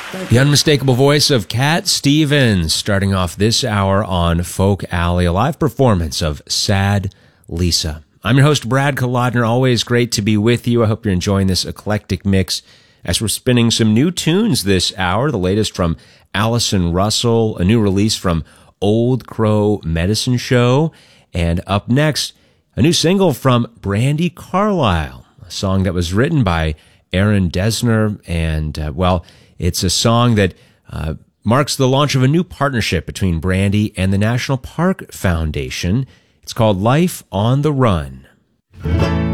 The unmistakable voice of Cat Stevens, starting off this hour on Folk Alley, a live performance of Sad Lisa. I'm your host, Brad Kolodner. Always great to be with you. I hope you're enjoying this eclectic mix as we're spinning some new tunes this hour. The latest from Allison Russell, a new release from Old Crow Medicine Show, and up next, a new single from Brandi Carlile, a song that was written by Aaron Dessner, and, it's a song that marks the launch of a new partnership between Brandi and the National Park Foundation. It's called Life on the Run.